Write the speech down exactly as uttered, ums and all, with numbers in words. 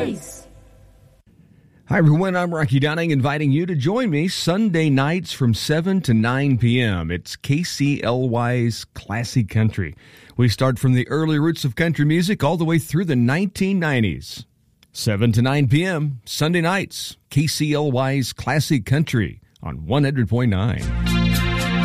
Sundays. Hi, everyone. I'm Rocky Downing, inviting you to join me Sunday nights from seven to nine p.m. It's K C L Y's Classic Country. We start from the early roots of country music all the way through the nineteen nineties. seven to nine p.m. Sunday nights, K C L Y's Classic Country on one hundred point nine.